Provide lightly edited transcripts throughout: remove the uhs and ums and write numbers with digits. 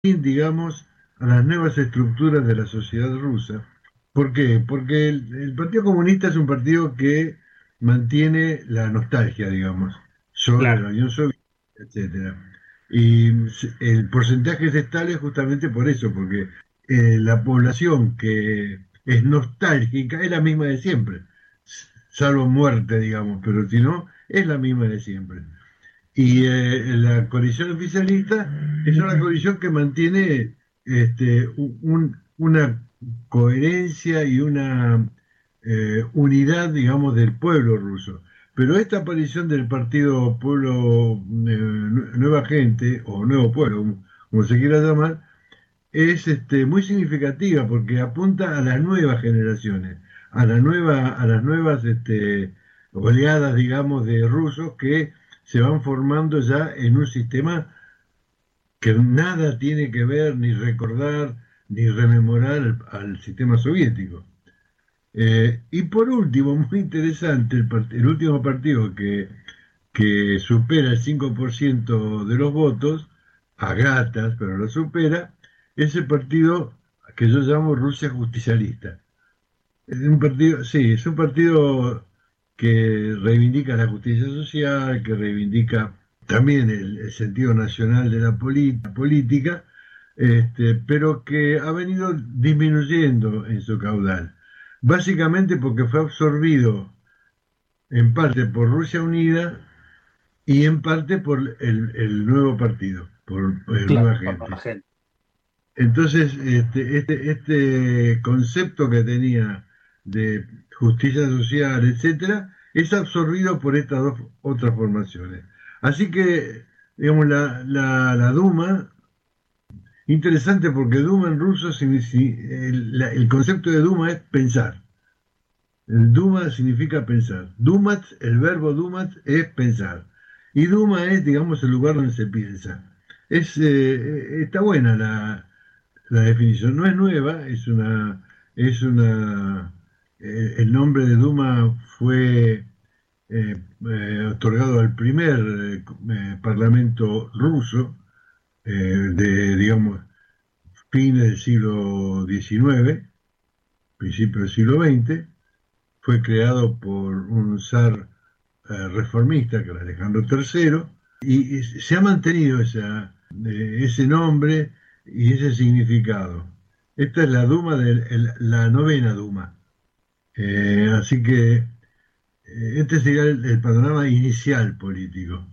digamos, a las nuevas estructuras de la sociedad rusa. ¿Por qué? Porque el Partido Comunista es un partido que mantiene la nostalgia, digamos, sobre la Claro, Unión Soviética, etcétera. Y el porcentaje es estable justamente por eso, porque la población que es nostálgica es la misma de siempre, salvo muerte, digamos, pero si no, es la misma de siempre. Y la coalición oficialista es una coalición que mantiene una coherencia y una unidad, digamos, del pueblo ruso. Pero esta aparición del partido Pueblo Nueva Gente, o Nuevo Pueblo, como se quiera llamar, es muy significativa porque apunta a las nuevas generaciones, a las nuevas oleadas, digamos, de rusos que se van formando ya en un sistema que nada tiene que ver, ni recordar, ni rememorar al sistema soviético. Y por último, muy interesante, el último partido que supera el 5% de los votos, a gatas, pero lo supera, es el partido que yo llamo Rusia Justicialista. Es un partido, sí, es un partido que reivindica la justicia social, que reivindica también el sentido nacional de la política, pero que ha venido disminuyendo en su caudal. Básicamente porque fue absorbido en parte por Rusia Unida y en parte por el nuevo partido, por claro, Nueva por nueva Gente. gente. Entonces, este concepto que tenía de justicia social, etcétera, es absorbido por estas dos otras formaciones. Así que, digamos, la Duma, interesante porque Duma en ruso, el concepto de Duma es pensar. El Duma significa pensar. Dumat, el verbo Dumat es pensar. Y Duma es, digamos, el lugar donde se piensa. Está buena la definición. No es nueva, el nombre de Duma fue otorgado al primer parlamento ruso digamos, fines del siglo XIX, principio del siglo XX. Fue creado por un zar reformista, que era Alejandro III, y se ha mantenido ese nombre y ese significado. Esta es la Duma la novena Duma. Así que este sería el panorama inicial político.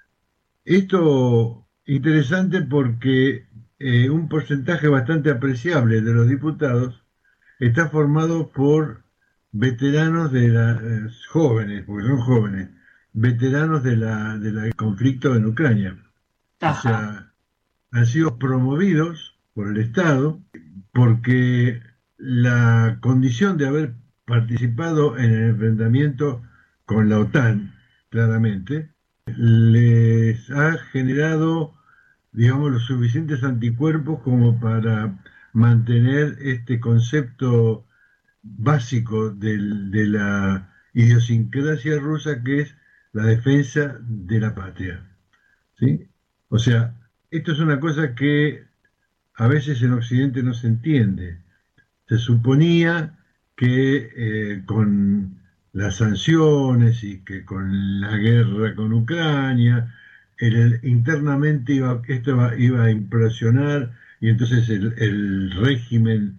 Esto interesante porque un porcentaje bastante apreciable de los diputados está formado por veteranos jóvenes, porque son jóvenes, veteranos del conflicto en Ucrania. O Ajá. sea, han sido promovidos por el Estado porque la condición de haber participado en el enfrentamiento con la OTAN, claramente, les ha generado, digamos, los suficientes anticuerpos como para mantener este concepto básico de la idiosincrasia rusa que es la defensa de la patria. ¿Sí? O sea, esto es una cosa que a veces en Occidente no se entiende. Se suponía que con las sanciones y que con la guerra con Ucrania, internamente iba a implosionar y entonces el régimen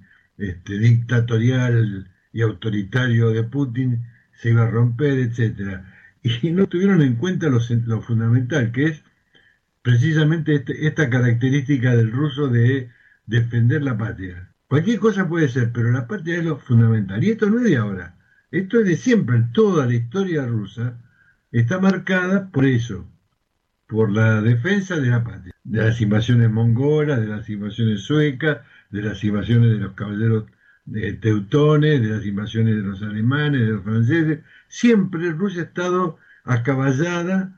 dictatorial y autoritario de Putin se iba a romper, etcétera. Y no tuvieron en cuenta lo fundamental, que es precisamente esta característica del ruso de defender la patria. Cualquier cosa puede ser, pero la patria es lo fundamental. Y esto no es de ahora, esto es de siempre. Toda la historia rusa está marcada por eso, por la defensa de la patria, de las invasiones mongolas, de las invasiones suecas, de las invasiones de los caballeros teutones, de las invasiones de los alemanes, de los franceses. Siempre Rusia ha estado acaballada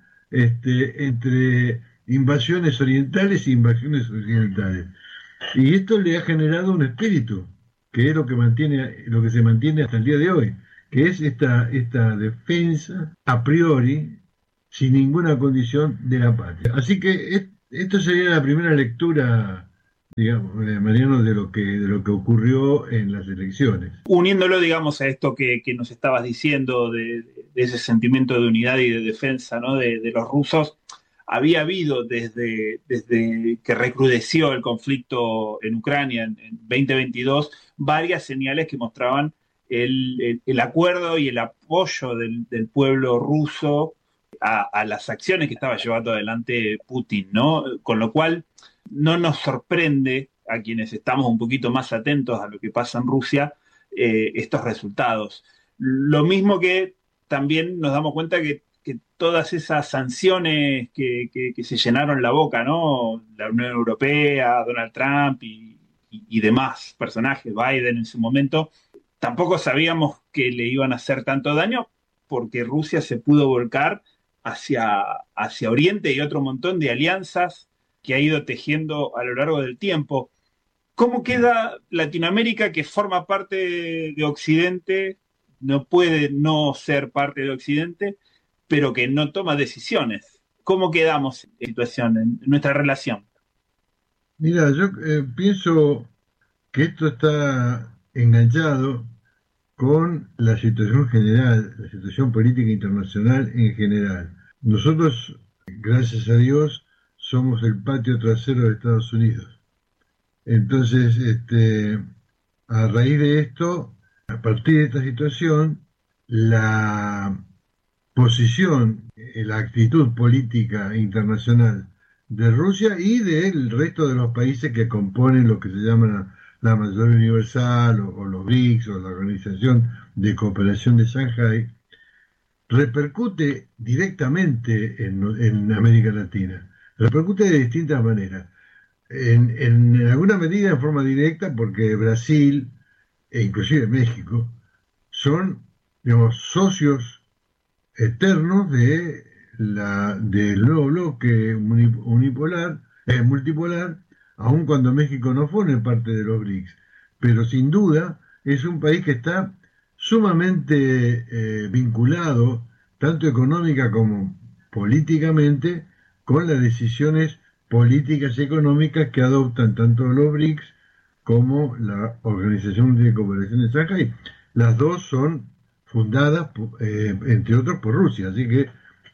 entre invasiones orientales e invasiones occidentales. Y esto le ha generado un espíritu, que es lo que se mantiene hasta el día de hoy, que es esta defensa a priori, sin ninguna condición de la patria. Así que esto sería la primera lectura digamos, Mariano, de lo que ocurrió en las elecciones. Uniéndolo, digamos, a esto que nos estabas diciendo de ese sentimiento de unidad y de defensa, ¿no? De los rusos, había habido desde que recrudeció el conflicto en Ucrania en 2022 varias señales que mostraban el acuerdo y el apoyo del pueblo ruso a las acciones que estaba llevando adelante Putin, ¿no? Con lo cual no nos sorprende a quienes estamos un poquito más atentos a lo que pasa en Rusia, estos resultados. Lo mismo que también nos damos cuenta que todas esas sanciones que se llenaron la boca, ¿no? La Unión Europea, Donald Trump y demás personajes, Biden en su momento, tampoco sabíamos que le iban a hacer tanto daño porque Rusia se pudo volcar hacia Oriente y otro montón de alianzas que ha ido tejiendo a lo largo del tiempo. ¿Cómo queda Latinoamérica, que forma parte de Occidente, no puede no ser parte de Occidente, pero que no toma decisiones? ¿Cómo quedamos en esta situación, en nuestra relación? Mira, yo pienso que esto está enganchado con la situación general, la situación política internacional en general. Nosotros, gracias a Dios, somos el patio trasero de Estados Unidos. Entonces, a raíz de esto, a partir de esta situación, la posición, la actitud política internacional de Rusia y del resto de los países que componen lo que se llama la mayoría universal o los BRICS o la Organización de Cooperación de Shanghái, repercute directamente en América Latina. Repercute de distintas maneras. En alguna medida en forma directa, porque Brasil e inclusive México son, digamos, socios eternos del nuevo bloque unipolar, multipolar, aun cuando México no forme parte de los BRICS. Pero sin duda es un país que está sumamente vinculado, tanto económica como políticamente, con las decisiones políticas y económicas que adoptan tanto los BRICS como la Organización de Cooperación de Shanghái. Las dos son fundadas, entre otros, por Rusia. Así que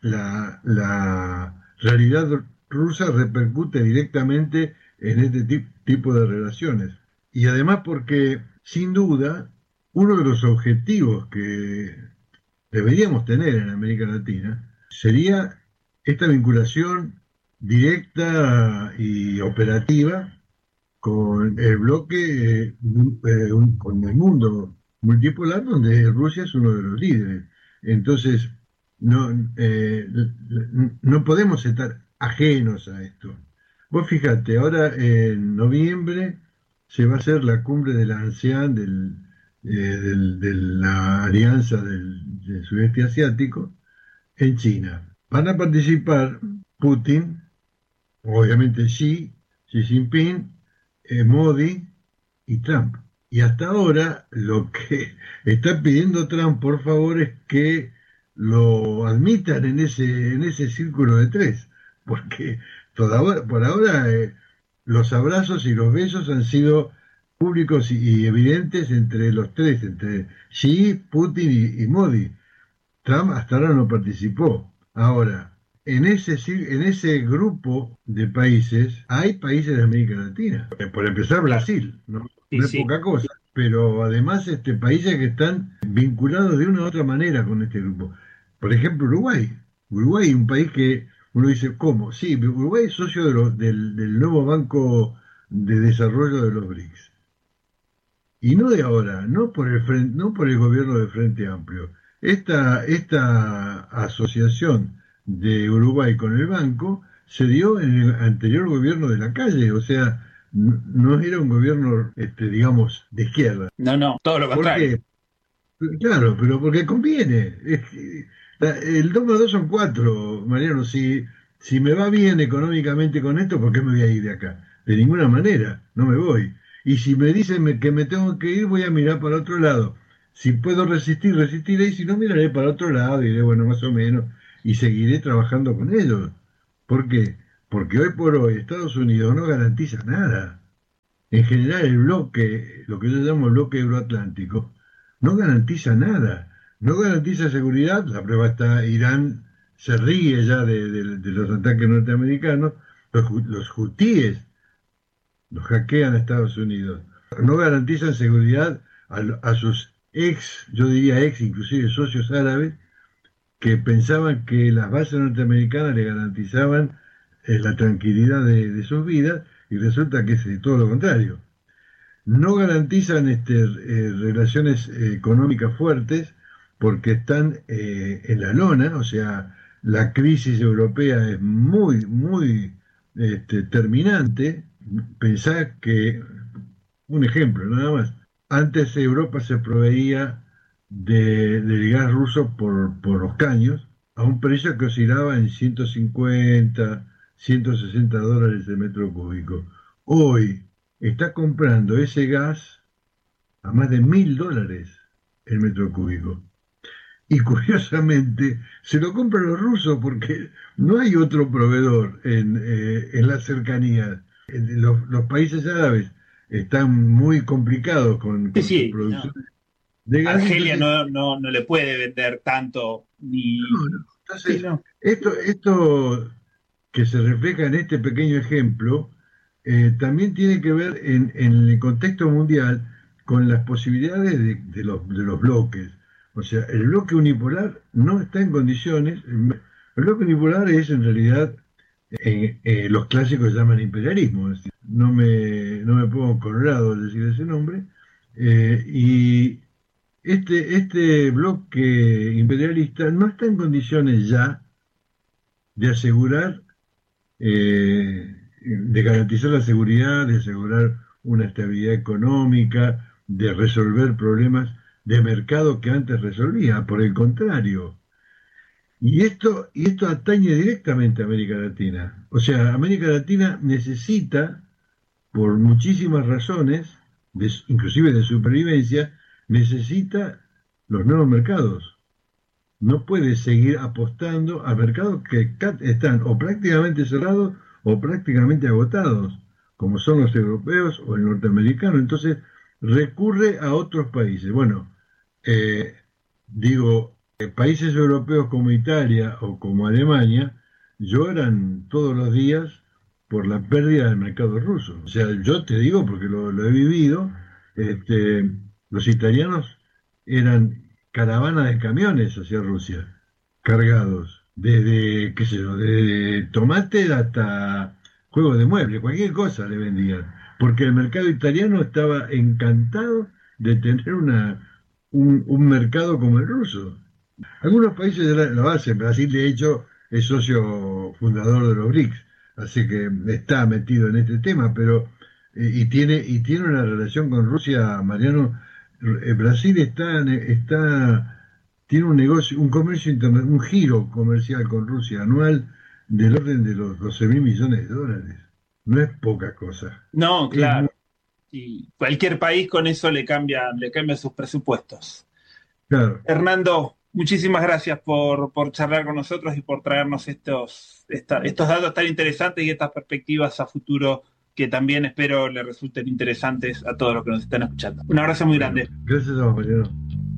la realidad rusa repercute directamente en este tipo de relaciones. Y además porque, sin duda, uno de los objetivos que deberíamos tener en América Latina sería esta vinculación directa y operativa con el bloque, con el mundo multipolar, donde Rusia es uno de los líderes. Entonces, no, no podemos estar ajenos a esto. Vos fíjate, ahora en noviembre se va a hacer la cumbre de la ANSEAN, de la Alianza del Sudeste Asiático, en China. Van a participar Putin, obviamente Xi Jinping, Modi y Trump. Y hasta ahora lo que está pidiendo Trump, por favor, es que lo admitan en ese círculo de tres, porque por ahora los abrazos y los besos han sido públicos y evidentes entre los tres, entre Xi, Putin y Modi. Trump hasta ahora no participó. Ahora, en ese grupo de países hay países de América Latina. Por empezar, Claro, Brasil, no, sí, no es sí. poca cosa. Pero además países que están vinculados de una u otra manera con este grupo. Por ejemplo, Uruguay. Uruguay, un país que uno dice, ¿cómo? Sí, Uruguay es socio del nuevo Banco de Desarrollo de los BRICS. Y no de ahora, no por el gobierno de Frente Amplio. Esta asociación de Uruguay con el banco se dio en el anterior gobierno de la calle, o sea, no era un gobierno, digamos, de izquierda. No, no, todo lo ¿Por contrario. qué? Claro, pero porque conviene. El 2 más 2 son 4, Mariano. Si me va bien económicamente con esto, ¿por qué me voy a ir de acá? De ninguna manera, no me voy. Y si me dicen que me tengo que ir, voy a mirar para otro lado. Si puedo resistir, resistiré, y si no, miraré para otro lado y diré, bueno, más o menos, y seguiré trabajando con ellos. ¿Por qué? Porque hoy por hoy Estados Unidos no garantiza nada. En general, el bloque, lo que yo llamo el bloque euroatlántico, no garantiza nada, no garantiza seguridad. La prueba está, Irán se ríe ya de los ataques norteamericanos, los hutíes los hackean a Estados Unidos, no garantizan seguridad a sus ex, yo diría ex, inclusive socios árabes, que pensaban que las bases norteamericanas le garantizaban la tranquilidad de sus vidas, y resulta que es todo lo contrario. No garantizan relaciones económicas fuertes porque están en la lona, o sea, la crisis europea es muy, muy terminante. Pensá que, un ejemplo nada más, antes Europa se proveía del gas ruso por los caños a un precio que oscilaba en 150, $160 el metro cúbico. Hoy está comprando ese gas a más de $1.000 el metro cúbico. Y curiosamente se lo compran los rusos porque no hay otro proveedor en las cercanías. Los países árabes están muy complicados Sí, su sí, producción no. de gas. Argelia Entonces, no le puede vender tanto, no, ni... no. Sí, Entonces, no. esto que se refleja en este pequeño ejemplo, también tiene que ver en el contexto mundial con las posibilidades de los bloques. O sea, el bloque unipolar no está en condiciones. El bloque unipolar es en realidad, los clásicos llaman imperialismo. Es decir, no me pongo colorado al decir ese nombre. Y este bloque imperialista no está en condiciones ya de asegurar, de garantizar la seguridad, de asegurar una estabilidad económica, de resolver problemas de mercado que antes resolvía. Por el contrario, y esto atañe directamente a América Latina. O sea, América Latina necesita, por muchísimas razones, inclusive de supervivencia, necesita los nuevos mercados. No puede seguir apostando a mercados que están o prácticamente cerrados o prácticamente agotados, como son los europeos o el norteamericano. Entonces recurre a otros países. Bueno, eh, digo, países europeos como Italia o como Alemania lloran todos los días por la pérdida del mercado ruso. O sea, yo te digo porque lo he vivido. este, los italianos eran caravanas de camiones hacia Rusia, cargados, desde, qué sé yo, de tomate hasta juegos de muebles, cualquier cosa le vendían, porque el mercado italiano estaba encantado de tener un mercado como el ruso. Algunos países lo hacen. Brasil, de hecho, es socio fundador de los BRICS, así que está metido en este tema, pero y tiene una relación con Rusia, Mariano. Brasil tiene un negocio, un comercio un giro comercial con Rusia anual del orden de los 12.000 millones de dólares. No es poca cosa. No, Es muy claro. Y cualquier país con eso le cambia sus presupuestos. claro. Hernando, muchísimas gracias por charlar con nosotros y por traernos estos datos tan interesantes y estas perspectivas a futuro que también espero le resulten interesantes a todos los que nos están escuchando. Un abrazo muy Bueno, grande. gracias a vos, Mariano.